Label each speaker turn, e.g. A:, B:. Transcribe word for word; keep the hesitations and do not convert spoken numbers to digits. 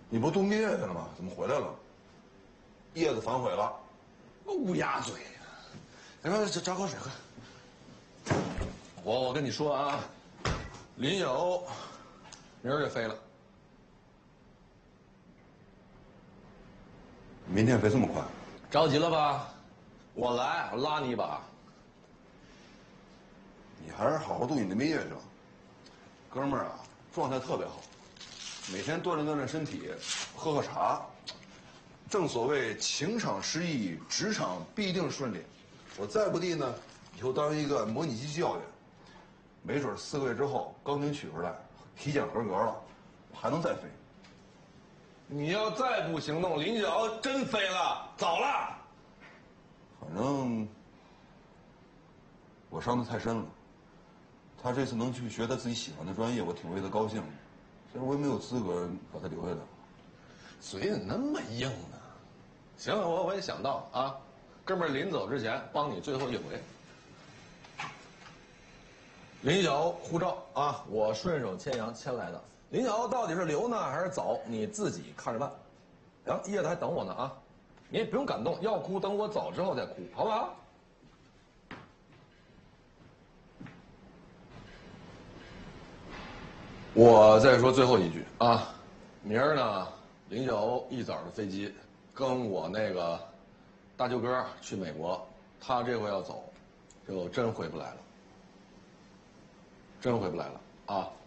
A: 你不度蜜月去了吗？怎么回来了？叶子反悔了。
B: 乌鸦嘴呀！来来来，找找口水喝。我我跟你说啊，林友明儿就飞了。
A: 明天飞这么快？
B: 着急了吧？我来，我拉你一把。
A: 你还是好好度你的蜜月去吧。哥们儿啊，状态特别好，每天锻炼锻炼身体，喝喝茶。正所谓情场失意，职场必定顺利。我再不济呢，以后当一个模拟机教员，没准四个月之后钢琴取出来，体检合格了，我还能再飞。
B: 你要再不行动，林晓真飞了，早了。
A: 反正我伤得太深了。他这次能去学他自己喜欢的专业，我挺为他高兴的。虽然我也没有资格把他留下来。
B: 嘴怎么那么硬呢？行了，我我也想到啊，哥们儿临走之前帮你最后一回。林晓护照啊，我顺手牵羊牵来的。林晓到底是留呢还是走，你自己看着办。行，叶子还等我呢啊，你也不用感动，要哭等我走之后再哭，好不好？我再说最后一句啊，明儿呢，林晓一早的飞机，跟我那个大舅哥去美国，他这回要走，就真回不来了，真回不来了啊。